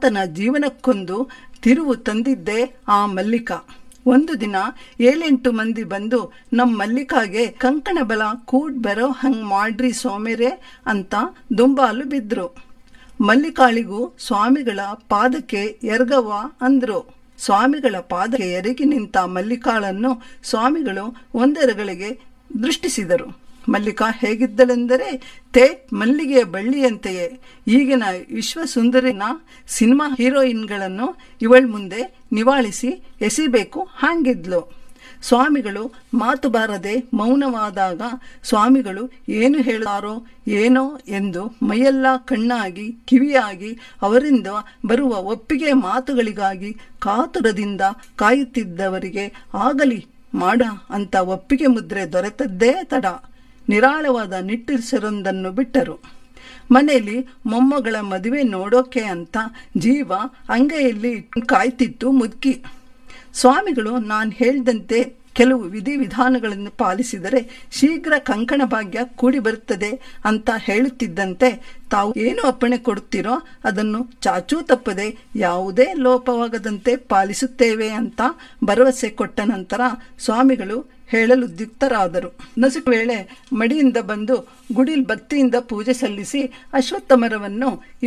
ಆತನ ಜೀವನಕ್ಕೊಂದು ತಿರುವು ತಂದಿದ್ದೇ ಆ ಮಲ್ಲಿಕಾ. ಒಂದು ದಿನ 7-8 ಮಂದಿ ಬಂದು ನಮ್ಮ ಮಲ್ಲಿಕಾಗೆ ಕಂಕಣ ಬಲ ಕೂಡ್ ಬರೋ ಹಂಗ್ ಮಾಡ್ರಿ ಸೋಮೆರೆ ಅಂತ ದುಂಬಾಲು ಬಿದ್ರು. ಮಲ್ಲಿಕಾಳಿಗೂ ಸ್ವಾಮಿಗಳ ಪಾದಕ್ಕೆ ಎರಗವ್ವ ಅಂದ್ರು. ಸ್ವಾಮಿಗಳ ಪಾದಕ್ಕೆ ಎರಗಿ ನಿಂತ ಮಲ್ಲಿಕಾಳನ್ನು ಸ್ವಾಮಿಗಳು ಒಂದೆರಗಳಿಗೆ ದೃಷ್ಟಿಸಿದರು. ಮಲ್ಲಿಕಾ ಹೇಗಿದ್ದಳೆಂದರೆ ತೇಟ್ ಮಲ್ಲಿಗೆಯ ಬಳ್ಳಿಯಂತೆಯೇ. ಈಗಿನ ವಿಶ್ವಸುಂದರಿನ ಸಿನಿಮಾ ಹೀರೋಯಿನ್ಗಳನ್ನು ಇವಳ ಮುಂದೆ ನಿವಾಳಿಸಿ ಎಸಿಬೇಕು ಹಾಂಗಿದ್ಲು. ಸ್ವಾಮಿಗಳು ಮಾತು ಬಾರದೆ ಮೌನವಾದಾಗ ಸ್ವಾಮಿಗಳು ಏನು ಹೇಳುತ್ತಾರೋ ಏನೋ ಎಂದು ಮೈಯೆಲ್ಲ ಕಣ್ಣಾಗಿ ಕಿವಿಯಾಗಿ ಅವರಿಂದ ಬರುವ ಒಪ್ಪಿಗೆ ಮಾತುಗಳಿಗಾಗಿ ಕಾತುರದಿಂದ ಕಾಯುತ್ತಿದ್ದವರಿಗೆ ಆಗಲಿ ಮಾಡ ಅಂತ ಒಪ್ಪಿಗೆ ಮುದ್ರೆ ದೊರೆತದ್ದೇ ತಡ. ನಿರಾಳವಾದ ನಿಟ್ಟುಸಿರೊಂದನ್ನು ಬಿಟ್ಟರು. ಮನೆಯಲ್ಲಿ ಮೊಮ್ಮಗಳ ಮದುವೆ ನೋಡೋಕೆ ಅಂತ ಜೀವ ಅಂಗೈಯಲ್ಲಿ ಕಾಯ್ತಿತ್ತು ಮುದುಕಿ. ಸ್ವಾಮಿಗಳು ನಾನು ಹೇಳಿದಂತೆ ಕೆಲವು ವಿಧಿವಿಧಾನಗಳನ್ನು ಪಾಲಿಸಿದರೆ ಶೀಘ್ರ ಕಂಕಣ ಭಾಗ್ಯ ಕೂಡಿ ಬರುತ್ತದೆ ಅಂತ ಹೇಳುತ್ತಿದ್ದಂತೆ ತಾವು ಏನು ಅಪ್ಪಣೆ ಕೊಡುತ್ತೀರೋ ಅದನ್ನು ಚಾಚೂ ತಪ್ಪದೆ ಯಾವುದೇ ಲೋಪವಾಗದಂತೆ ಪಾಲಿಸುತ್ತೇವೆ ಅಂತ ಭರವಸೆ ಕೊಟ್ಟ ನಂತರ ಸ್ವಾಮಿಗಳು ಹೇಳಲು ಉದ್ಯುಕ್ತರಾದರು. ನಸುಕು ವೇಳೆ ಮಡಿಯಿಂದ ಬಂದು ಗುಡಿಲ್ ಭಕ್ತಿಯಿಂದ ಪೂಜೆ ಸಲ್ಲಿಸಿ ಅಶ್ವತ್ಥ ಮರವನ್ನು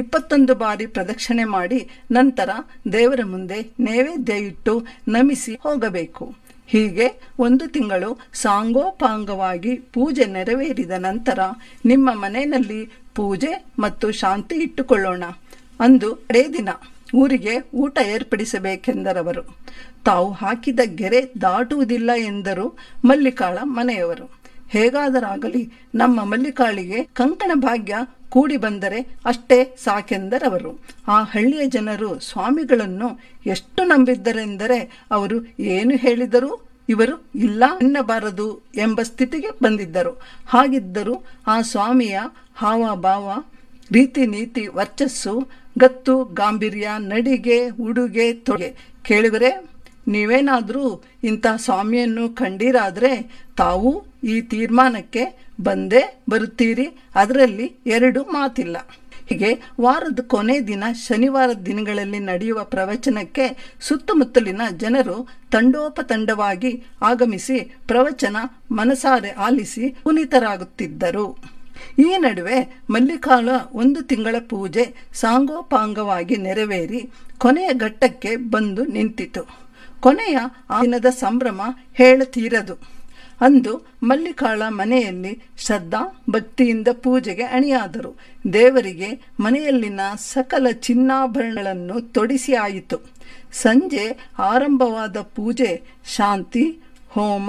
21 ಬಾರಿ ಪ್ರದಕ್ಷಿಣೆ ಮಾಡಿ ನಂತರ ದೇವರ ಮುಂದೆ ನೈವೇದ್ಯ ಇಟ್ಟು ನಮಿಸಿ ಹೋಗಬೇಕು. ಹೀಗೆ 1 ತಿಂಗಳು ಸಾಂಗೋಪಾಂಗವಾಗಿ ಪೂಜೆ ನೆರವೇರಿದ ನಂತರ ನಿಮ್ಮ ಮನೆಯಲ್ಲಿ ಪೂಜೆ ಮತ್ತು ಶಾಂತಿ ಇಟ್ಟುಕೊಳ್ಳೋಣ. ಅಂದು ಕಡೇ ದಿನ ಊರಿಗೆ ಊಟ ಏರ್ಪಡಿಸಬೇಕೆಂದರವರು. ತಾವು ಹಾಕಿದ ಗೆರೆ ದಾಟುವುದಿಲ್ಲ ಎಂದರು ಮಲ್ಲಿಕಾಳ ಮನೆಯವರು. ಹೇಗಾದರಾಗಲಿ ನಮ್ಮ ಮಲ್ಲಿಕಾಳಿಗೆ ಕಂಕಣ ಭಾಗ್ಯ ಕೂಡಿ ಬಂದರೆ ಅಷ್ಟೇ ಸಾಕೆಂದರವರು. ಆ ಹಳ್ಳಿಯ ಜನರು ಸ್ವಾಮಿಗಳನ್ನು ಎಷ್ಟು ನಂಬಿದ್ದರೆಂದರೆ ಅವರು ಏನು ಹೇಳಿದರೂ ಇವರು ಇಲ್ಲ ಎನ್ನಬಾರದು ಎಂಬ ಸ್ಥಿತಿಗೆ ಬಂದಿದ್ದರು. ಹಾಗಿದ್ದರೂ ಆ ಸ್ವಾಮಿಯ ಹಾವಭಾವ, ರೀತಿ ನೀತಿ, ವರ್ಚಸ್ಸು, ಗತ್ತು ಗಾಂಭೀರ್ಯ, ನಡಿಗೆ, ಉಡುಗೆ ತೊಡುಗೆ ಕೇಳಿದರೆ ನೀವೇನಾದರೂ ಇಂಥ ಸ್ವಾಮಿಯನ್ನು ಕಂಡೀರಾದರೆ ತಾವು ಈ ತೀರ್ಮಾನಕ್ಕೆ ಬಂದೇ ಬರುತ್ತೀರಿ, ಅದರಲ್ಲಿ 2 ಮಾತಿಲ್ಲ. ಹೀಗೆ ವಾರದ ಕೊನೆ ದಿನ ಶನಿವಾರದ ದಿನಗಳಲ್ಲಿ ನಡೆಯುವ ಪ್ರವಚನಕ್ಕೆ ಸುತ್ತಮುತ್ತಲಿನ ಜನರು ತಂಡೋಪತಂಡವಾಗಿ ಆಗಮಿಸಿ ಪ್ರವಚನ ಮನಸಾರೆ ಆಲಿಸಿ ಪುನೀತರಾಗುತ್ತಿದ್ದರು. ಈ ನಡುವೆ ಮಲ್ಲಿಕಾಳ 1 ತಿಂಗಳ ಪೂಜೆ ಸಾಂಗೋಪಾಂಗವಾಗಿ ನೆರವೇರಿ ಕೊನೆಯ ಘಟ್ಟಕ್ಕೆ ಬಂದು ನಿಂತಿತು. ಕೊನೆಯ ಆ ದಿನದ ಸಂಭ್ರಮ ಹೇಳತೀರದು. ಅಂದು ಮಲ್ಲಿಕಾಳ ಮನೆಯಲ್ಲಿ ಶ್ರದ್ಧಾ ಭಕ್ತಿಯಿಂದ ಪೂಜೆಗೆ ಅಣಿಯಾದರು. ದೇವರಿಗೆ ಮನೆಯಲ್ಲಿನ ಸಕಲ ಚಿನ್ನಾಭರಣಗಳನ್ನು ತೊಡಿಸಿ ಆಯಿತು. ಸಂಜೆ ಆರಂಭವಾದ ಪೂಜೆ ಶಾಂತಿ, ಹೋಮ,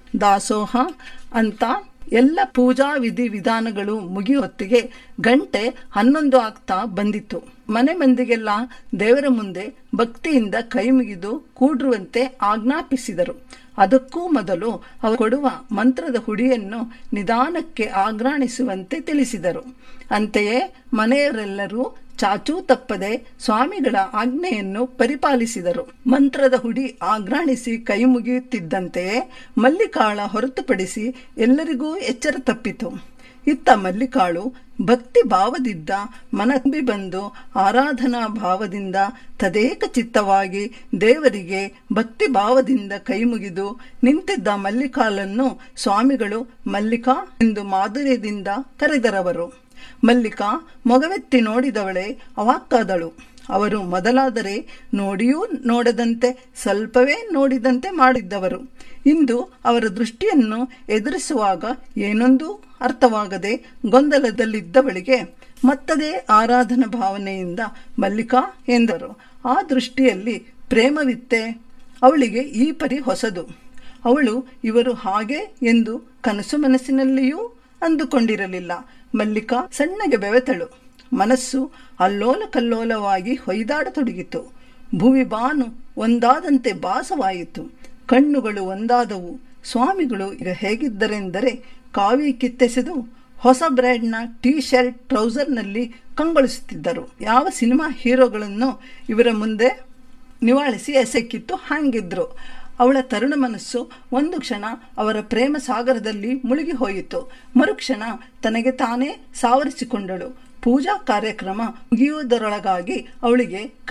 ದಾಸೋಹ ಅಂತ ಎಲ್ಲ ಪೂಜಾ ವಿಧಿ ವಿಧಾನಗಳು ಮುಗಿಯುವತ್ತಿಗೆ ಗಂಟೆ 11 ಆಗ್ತಾ ಬಂದಿತ್ತು. ಮನೆ ಮಂದಿಗೆಲ್ಲ ದೇವರ ಮುಂದೆ ಭಕ್ತಿಯಿಂದ ಕೈ ಮುಗಿದು ಕೂಡಿರುವಂತೆ ಆಜ್ಞಾಪಿಸಿದರು. ಅದಕ್ಕೂ ಮೊದಲು ಅವರು ಕೊಡುವ ಮಂತ್ರದ ಹುಡಿಯನ್ನು ನಿಧಾನಕ್ಕೆ ಆಘ್ರಾಣಿಸುವಂತೆ ತಿಳಿಸಿದರು. ಅಂತೆಯೇ ಮನೆಯವರೆಲ್ಲರೂ ಚಾಚೂ ತಪ್ಪದೆ ಸ್ವಾಮಿಗಳ ಆಜ್ಞೆಯನ್ನು ಪರಿಪಾಲಿಸಿದರು. ಮಂತ್ರದ ಹುಡಿ ಆಘ್ರಾಣಿಸಿ ಕೈ ಮುಗಿಯುತ್ತಿದ್ದಂತೆಯೇ ಮಲ್ಲಿಕಾಳ ಹೊರತುಪಡಿಸಿ ಎಲ್ಲರಿಗೂ ಎಚ್ಚರ ತಪ್ಪಿತು. ಇತ್ತ ಮಲ್ಲಿಕಾಳು ಭಕ್ತಿ ಭಾವದಿಂದ ಮನತುಂಬಿ ಬಂದು ಆರಾಧನಾ ಭಾವದಿಂದ ತದೇಕ ಚಿತ್ತವಾಗಿ ದೇವರಿಗೆ ಭಕ್ತಿ ಭಾವದಿಂದ ಕೈ ಮುಗಿದು ನಿಂತಿದ್ದ ಮಲ್ಲಿಕಾಳನ್ನು ಸ್ವಾಮಿಗಳು ಮಲ್ಲಿಕಾ ಎಂದು ಮಾಧುರ್ಯದಿಂದ ಕರೆದರವರು. ಮಲ್ಲಿಕಾ ಮೊಗವೆತ್ತಿ ನೋಡಿದವಳೆ ಅವಾಕ್ಕಾದಳು. ಅವರು ಮೊದಲಾದರೆ ನೋಡಿಯೂ ನೋಡದಂತೆ ಸ್ವಲ್ಪವೇ ನೋಡಿದಂತೆ ಮಾಡಿದ್ದವರು. ಇಂದು ಅವರ ದೃಷ್ಟಿಯನ್ನು ಎದುರಿಸುವಾಗ ಏನೊಂದು ಅರ್ಥವಾಗದೆ ಗೊಂದಲದಲ್ಲಿದ್ದವಳಿಗೆ ಮತ್ತದೇ ಆರಾಧನಾ ಭಾವನೆಯಿಂದ ಮಲ್ಲಿಕಾ ಎಂದರು. ಆ ದೃಷ್ಟಿಯಲ್ಲಿ ಪ್ರೇಮವಿತ್ತೆ. ಅವಳಿಗೆ ಈ ಪರಿ ಹೊಸದು. ಅವಳು ಇವರು ಹಾಗೆ ಎಂದು ಕನಸು ಮನಸ್ಸಿನಲ್ಲಿಯೂ ಅಂದುಕೊಂಡಿರಲಿಲ್ಲ. ಮಲ್ಲಿಕಾ ಸಣ್ಣಗೆ ಬೆವೆತಳು. ಮನಸ್ಸು ಅಲ್ಲೋಲ ಕಲ್ಲೋಲವಾಗಿ ಹೊಯ್ದಾಡತೊಡಗಿತು. ಭುವಿ ಬಾನು ಒಂದಾದಂತೆ ಭಾಸವಾಯಿತು. ಕಣ್ಣುಗಳು ಒಂದಾದವು. ಸ್ವಾಮಿಗಳು ಈಗ ಹೇಗಿದ್ದರೆಂದರೆ ಕಾವಿ ಕಿತ್ತೆಸೆದು ಹೊಸ ಬ್ರ್ಯಾಂಡ್ನ ಟೀ ಶರ್ಟ್ ಟ್ರೌಸರ್ನಲ್ಲಿ ಕಂಗೊಳಿಸುತ್ತಿದ್ದರು. ಯಾವ ಸಿನಿಮಾ ಹೀರೋಗಳನ್ನು ಇವರ ಮುಂದೆ ನಿವಾಳಿಸಿ ಎಸೆಕ್ಕಿತ್ತು ಹಾಂಗಿದ್ರು. ಅವಳ ತರುಣ ಮನಸ್ಸು ಒಂದು ಕ್ಷಣ ಅವರ ಪ್ರೇಮ ಸಾಗರದಲ್ಲಿ ಮುಳುಗಿ ಹೋಯಿತು. ಮರುಕ್ಷಣ ತನಗೆ ತಾನೇ ಸಾವರಿಸಿಕೊಂಡಳು. ಪೂಜಾ ಕಾರ್ಯಕ್ರಮ ಮುಗಿಯುವುದರೊಳಗಾಗಿ ಅವಳಿಗೆ